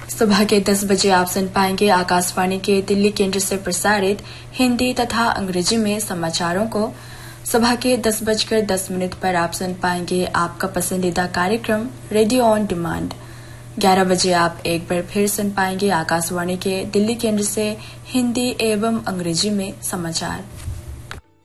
सुबह के 10 बजे आप सुन पाएंगे आकाशवाणी के दिल्ली केंद्र से प्रसारित हिंदी तथा अंग्रेजी में समाचारों को। सुबह के 10:10 पर आप सुन पाएंगे आपका पसंदीदा कार्यक्रम रेडियो ऑन डिमांड। 11 बजे आप एक बार फिर सुन पाएंगे आकाशवाणी के दिल्ली केंद्र से हिंदी एवं अंग्रेजी में समाचार।